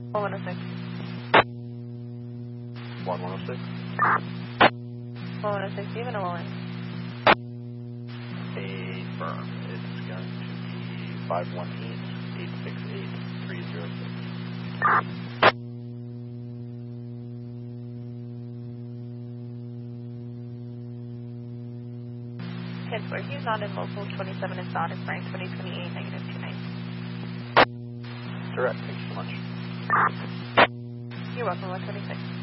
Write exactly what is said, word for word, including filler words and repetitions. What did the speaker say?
one oh six. one one oh six. one oh six, even a one. Affirm. It's going to be five one eight, eight six eight, three zero six. ten four, he's not in local twenty-seven in Sonic, Frank twenty twenty-eight, negative two nine. Correct, thank you so much. You're welcome, one twenty-six.